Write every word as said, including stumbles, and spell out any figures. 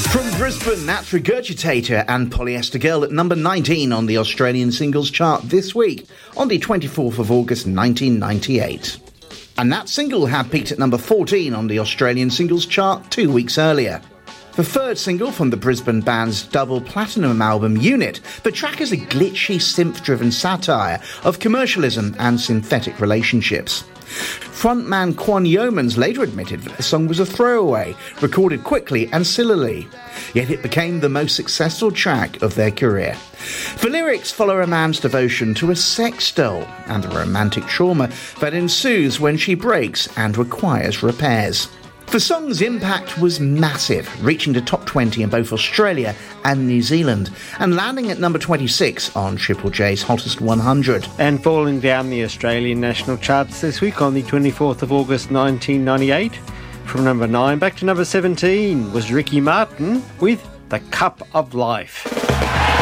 From Brisbane, that's Regurgitator and Polyester Girl at number nineteen on the Australian singles chart this week, on the twenty-fourth of August nineteen ninety-eight. And that single had peaked at number fourteen on the Australian singles chart two weeks earlier. The third single from the Brisbane band's double platinum album Unit, the track is a glitchy, synth-driven satire of commercialism and synthetic relationships. Frontman Quan Yeomans later admitted that the song was a throwaway, recorded quickly and sillily, yet it became the most successful track of their career. The lyrics follow a man's devotion to a sex doll and the romantic trauma that ensues when she breaks and requires repairs. The song's impact was massive, reaching the top twenty in both Australia and New Zealand, and landing at number twenty-six on Triple J's Hottest one hundred. And falling down the Australian national charts this week on the twenty-fourth of August nineteen ninety-eight, from number nine back to number seventeen was Ricky Martin with The Cup of Life.